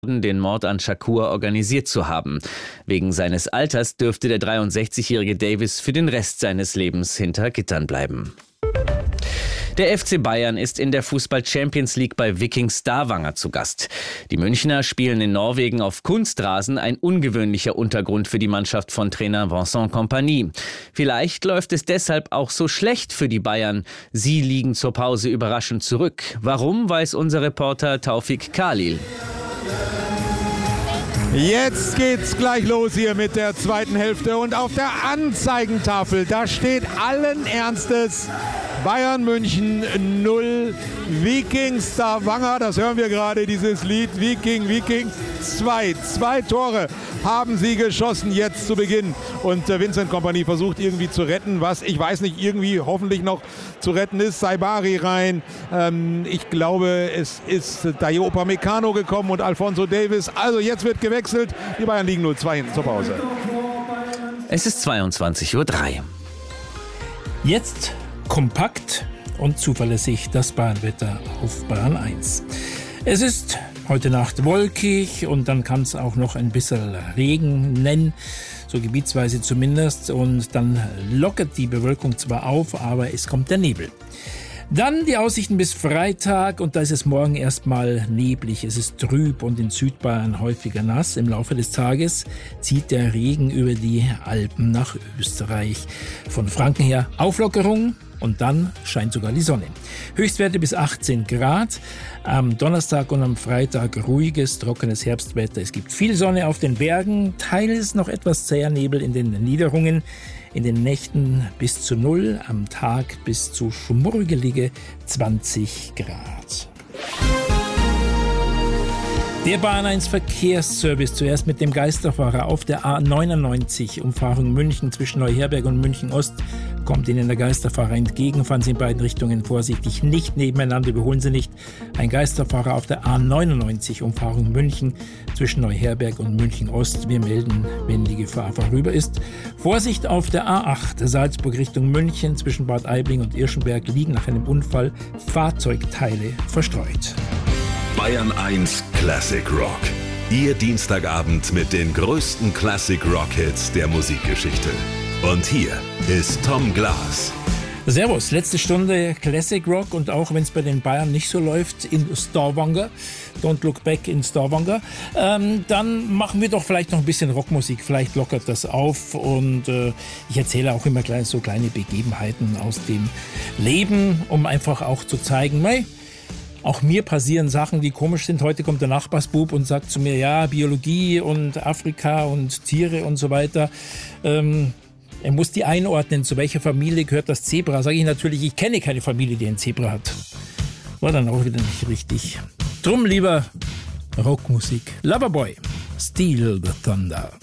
den Mord an Shakur organisiert zu haben. Wegen seines Alters dürfte der 63-jährige Davis für den Rest seines Lebens hinter Gittern bleiben. Der FC Bayern ist in der Fußball-Champions League bei Viking Stavanger zu Gast. Die Münchner spielen in Norwegen auf Kunstrasen, ein ungewöhnlicher Untergrund für die Mannschaft von Trainer Vincent Kompany. Vielleicht läuft es deshalb auch so schlecht für die Bayern. Sie liegen zur Pause überraschend zurück. Warum, weiß unser Reporter Taufik Khalil. Jetzt geht's gleich los hier mit der zweiten Hälfte und auf der Anzeigentafel, da steht allen Ernstes Bayern München 0, Viking Stavanger, das hören wir gerade, dieses Lied, Viking 2. 2 Tore haben sie geschossen jetzt zu Beginn und Vincent Kompany versucht irgendwie zu retten, was, ich weiß nicht, irgendwie hoffentlich noch zu retten ist. Saibari rein, ich glaube, es ist Dayot Upamecano gekommen und Alphonso Davies, also jetzt wird gewechselt, die Bayern liegen 0-2 hinten zur Pause. Es ist 22:03 Uhr. Jetzt kompakt und zuverlässig das Bahnwetter auf Bahn 1. Es ist heute Nacht wolkig und dann kann es auch noch ein bisschen regnen, so gebietsweise zumindest. Und dann lockert die Bewölkung zwar auf, aber es kommt der Nebel. Dann die Aussichten bis Freitag und da ist es morgen erstmal neblig. Es ist trüb und in Südbayern häufiger nass. Im Laufe des Tages zieht der Regen über die Alpen nach Österreich. Von Franken her Auflockerung und dann scheint sogar die Sonne. Höchstwerte bis 18 Grad. Am Donnerstag und am Freitag ruhiges, trockenes Herbstwetter. Es gibt viel Sonne auf den Bergen, teils noch etwas zäher Nebel in den Niederungen. In den Nächten bis zu 0, am Tag bis zu schmurgelige 20 Grad. Der Bahn 1 Verkehrsservice zuerst mit dem Geisterfahrer auf der A99 Umfahrung München zwischen Neuherberg und München Ost. Kommt Ihnen der Geisterfahrer entgegen, fahren Sie in beiden Richtungen vorsichtig, nicht nebeneinander, überholen Sie nicht. Ein Geisterfahrer auf der A99 Umfahrung München zwischen Neuherberg und München Ost. Wir melden, wenn die Gefahr vorüber ist. Vorsicht auf der A8 Salzburg Richtung München zwischen Bad Aibling und Irschenberg liegen nach einem Unfall Fahrzeugteile verstreut. Bayern 1 Classic Rock. Ihr Dienstagabend mit den größten Classic Rock Hits der Musikgeschichte. Und hier ist Tom Glas. Servus, letzte Stunde Classic Rock und auch wenn es bei den Bayern nicht so läuft in Stavanger, Don't Look Back in Stavanger, dann machen wir doch vielleicht noch ein bisschen Rockmusik, vielleicht lockert das auf und ich erzähle auch immer so kleine Begebenheiten aus dem Leben, um einfach auch zu zeigen, hey, auch mir passieren Sachen, die komisch sind. Heute kommt der Nachbarsbub und sagt zu mir, ja, Biologie und Afrika und Tiere und so weiter. Er muss die einordnen, zu welcher Familie gehört das Zebra. Sage ich natürlich, ich kenne keine Familie, die ein Zebra hat. War dann auch wieder nicht richtig. Drum lieber Rockmusik. Loverboy, Steal the Thunder.